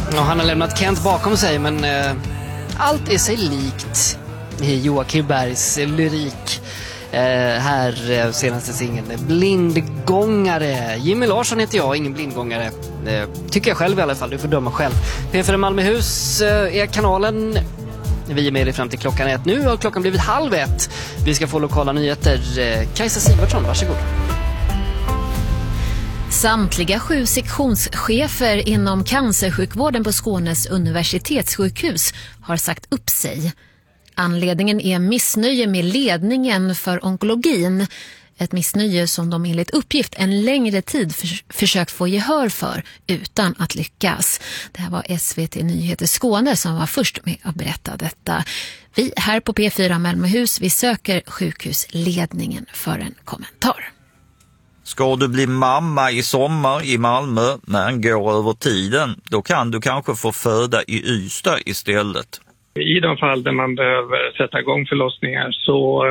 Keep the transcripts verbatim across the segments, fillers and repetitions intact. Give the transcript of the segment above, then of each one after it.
Ja, han har lämnat Kent bakom sig, men eh, allt är sig likt i Joakim Bergs lyrik. Eh, här eh, senaste singeln Blindgångare. Jimmy Larsson heter jag, ingen blindgångare. Eh, tycker jag själv i alla fall, du får döma själv. P fyra Malmöhus eh, är kanalen. Vi är med dig fram till klockan ett. Nu har klockan blivit halv ett. Vi ska få lokala nyheter. Eh, Kajsa Sivertsson, varsågod. Samtliga sju sektionschefer inom cancersjukvården på Skånes universitetssjukhus har sagt upp sig. Anledningen är missnöje med ledningen för onkologin. Ett missnöje som de enligt uppgift en längre tid för, försökt få gehör för utan att lyckas. Det här var S V T Nyheter Skåne som var först med att berätta detta. Vi här på P fyra Malmöhus, vi söker sjukhusledningen för en kommentar. Ska du bli mamma i sommar i Malmö när den går över tiden, då kan du kanske få föda i Ystad istället. I de fall där man behöver sätta igång förlossningar så,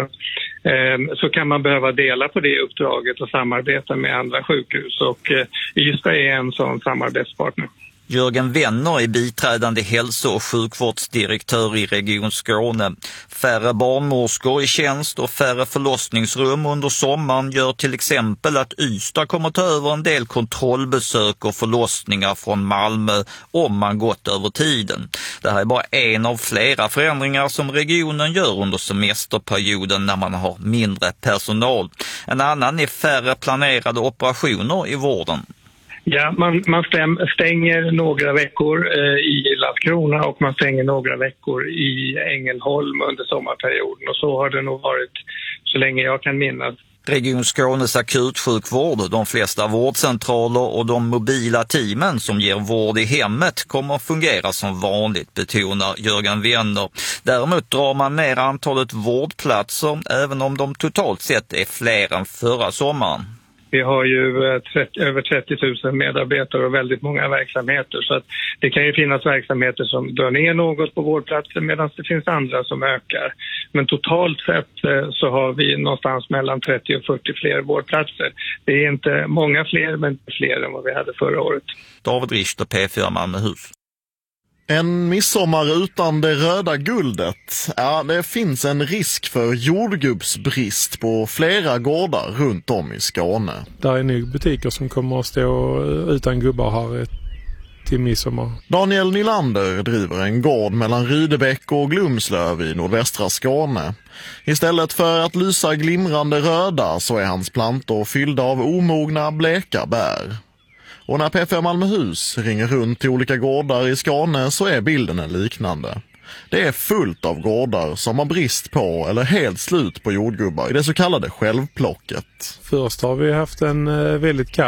eh, så kan man behöva dela på det uppdraget och samarbeta med andra sjukhus. Och eh, Ystad är en sån samarbetspartner. Jörgen Wenner är biträdande hälso- och sjukvårdsdirektör i Region Skåne. Färre barnmorskor i tjänst och färre förlossningsrum under sommaren gör till exempel att Ystad kommer ta över en del kontrollbesök och förlossningar från Malmö om man gått över tiden. Det här är bara en av flera förändringar som regionen gör under semesterperioden när man har mindre personal. En annan är färre planerade operationer i vården. Ja, man, man stäm, stänger några veckor eh, i Landskrona och man stänger några veckor i Ängelholm under sommarperioden. Och så har det nog varit så länge jag kan minnas. Region Skånes akutsjukvård, de flesta vårdcentraler och de mobila teamen som ger vård i hemmet kommer att fungera som vanligt, betonar Jörgen Wenner. Däremot drar man ner antalet vårdplatser även om de totalt sett är fler än förra sommaren. Vi har ju trettio, över trettio tusen medarbetare och väldigt många verksamheter, så att det kan ju finnas verksamheter som drar ner något på vårdplatser medan det finns andra som ökar. Men totalt sett så har vi någonstans mellan trettio och fyrtio fler vårdplatser. Det är inte många fler, men fler än vad vi hade förra året. David Richter, P fyra Malmöhus. En midsommar utan det röda guldet. Ja, det finns en risk för jordgubbsbrist på flera gårdar runt om i Skåne. Där är nog butiker som kommer att stå utan gubbar här till midsommar. Daniel Nylander driver en gård mellan Rydebäck och Glumslöv i nordvästra Skåne. Istället för att lysa glimrande röda så är hans plantor fyllda av omogna bleka bär. Och när P fyra Malmöhus ringer runt till olika gårdar i Skåne så är bilden en liknande. Det är fullt av gårdar som har brist på eller helt slut på jordgubbar i det så kallade självplocket. Först har vi haft en väldigt kall